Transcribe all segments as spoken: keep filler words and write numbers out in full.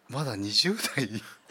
まだにじゅう代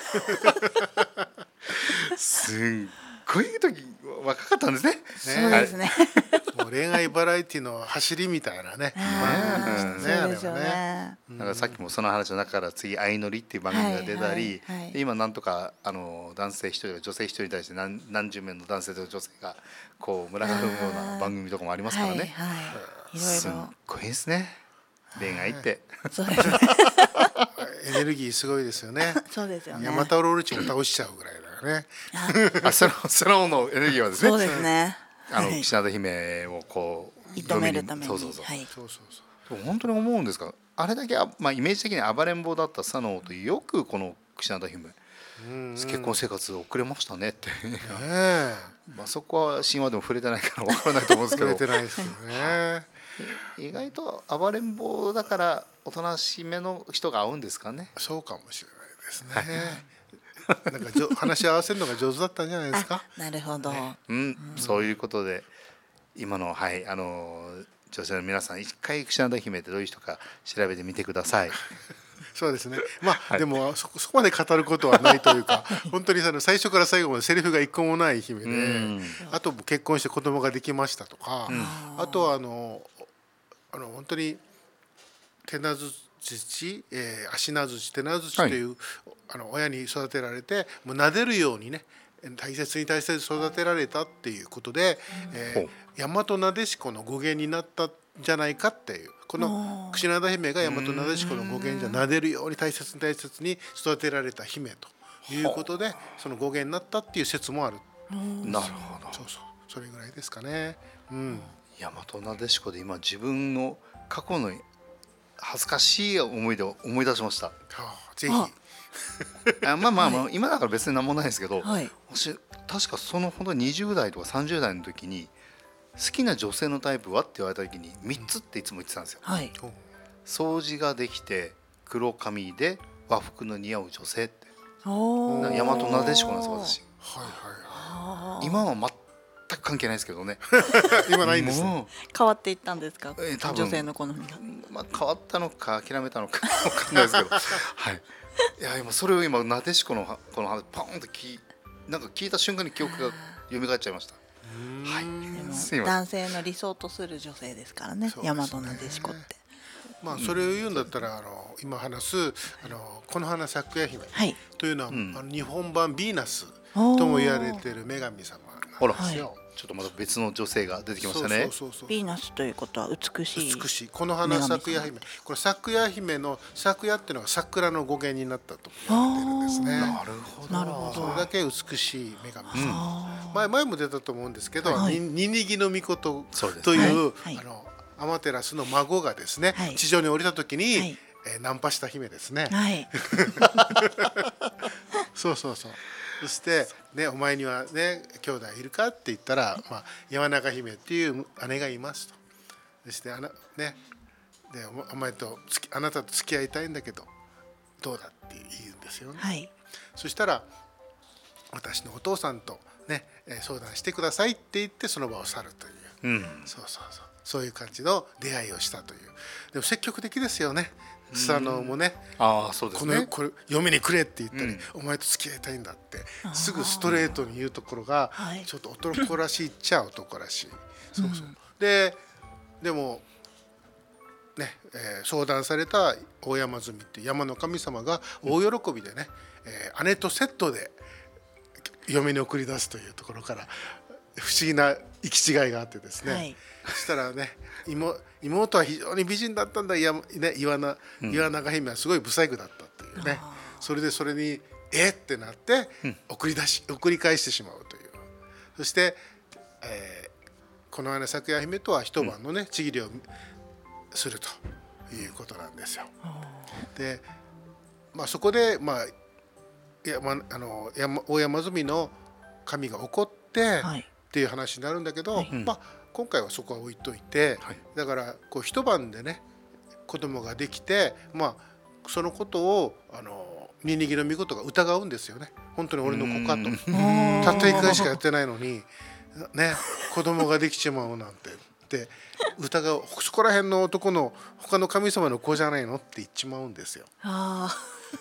すんごい時若かったんですね。 そうですね。 もう恋愛バラエティの走りみたいなね番組でしたね。 そうですよね。 だからさっきもその話の中から次相乗りっていう番組が出たり、 はいはいはい、 で今なんとかあの男性一人が女性一人に対して何何十名の男性と女性がこう群がるような番組とかもありますからね。 はいはい、いろいろすっごいですね恋愛って。 そうですね。 エネルギーすごいですよね。 そうですよね。 ヤマタオロールチも倒しちゃうぐらいだよね。 あそのそののエネルギーはですね。 そうですね。 あの岸田姫をこう射止めるために。 そうそうそう。 はい、 そうそうそう。 本当に思うんですが、あれだけまあイメージ的に暴れん坊だった佐野とよくこの岸田姫、うんうん、結婚生活を送れましたねって。ねえ。まあそこは神話でも触れてないからわからないと思うんですけど。 触れてないですけどね。 意外と暴れん坊だからおとなしめの人が合うんですかね。 そうかもしれないですね。なんかじょ話し合わせるのが上手だったんじゃないですか。 なるほど、 ね、うん、うん、そういうことで今のはいあの女性の皆さん一回櫛田姫ってどういう人か調べてみてください。 そうですね。まあ、はい、でもそこそこまで語ることはないというか本当にその最初から最後までセリフが一個もない姫で、うん、あと結婚して子供ができましたとか、うん、あとはあのあの本当に手なず土、えー、足なずち手なずちという、はい、あの親に育てられてもう撫でるようにね大切に大切に育てられたっていうことで、うんえー、大和なでしこの語源になったんじゃないかっていうこの櫛灘姫が大和なでしこの語源じゃ撫でるように大切に大切に育てられた姫ということでその語源になったっていう説もある。 なるほど。 そうそうそれぐらいですかね。うん、 大和なでしこで今自分の過去の恥ずかしい思い出を思い出しました。はあ、ぜひ。 あまあまあ、まあ、今だから別に何もないですけど、 はい、 私確かそのほんとにじゅう代とかさんじゅう代の時に好きな女性のタイプはって言われた時にみっつっていつも言ってたんですよ。 はい、 掃除ができて黒髪で和服の似合う女性って大和なでしこなんですよ私。 はいはいはい、 今は全く関係ないですけどね。 今ないんですね。 変わっていったんですか、 えー、多分女性の好みが、 まあ、変わったのか諦めたのか分かんないですけどはい。いや今それを今なでしこのこの話パーンと聞なんか聞いた瞬間に記憶が蘇っちゃいました。はい、 でも男性の理想とする女性ですからね、大和なでしこって。 まあそれを言うんだったらあの今話すあのこの花咲夜姫というのは、はい、あの日本版ヴィーナスとも言われている女神様なんですよ。 ちょっとまた別の女性が出てきましたね。 ヴィーナスということは美しい。 美しい。この花咲夜姫。これ咲夜姫の咲夜っていうのが桜の語源になったと言われてるんですね。 なるほど。 なるほど。それだけ美しい女神様。前前も出たと思うんですけど、ニニギノミコトというあのアマテラスの孫がですね、地上に降りた時にナンパした姫ですね。そうそうそう。そしてね、お前にはね兄弟いるかって言ったら、まあ、山中姫っていう姉がいますと。そしてあな、ね、でお前とあなたと付き合いたいんだけどどうだって言うんですよね。 はい、 そしたら私のお父さんと、ね、相談してくださいって言ってその場を去るという、うん、そうそうそうそういう感じの出会いをしたという。でも積極的ですよね。スサノオもね、 ああそうですね。 このこれ嫁にくれって言ったり、うん、お前と付き合いたいんだってすぐストレートに言うところがちょっと男らしいっちゃ男らしい。そうそう。ででもね、えー、相談された大山積っていう山の神様が大喜びでね、えー、姉とセットで嫁に送り出すというところから不思議な行き違いがあってですね、はい、そしたらね 妹, 妹は非常に美人だったんだ、岩、ね、岩, な岩永姫はすごい不細工だったっていうね、うん、それでそれにえってなって送り出し、送り返してしまうという。そして、えー、この花咲夜姫とは一晩のねちぎりをするということなんですよ。で、まあ、そこで、まあやま、あの大山積の神が怒って、はい、っていう話になるんだけど、はい、まあ、今回はそこは置いといて、はい、だからこう一晩でね子供ができて、まあ、そのことをあのニニギノミコトが疑うんですよね。本当に俺の子かと。たったいっかいしかやってないのに、ね、子供ができちまうなんてって疑う。そこら辺の男の他の神様の子じゃないのって言っちまうんですよ。 あ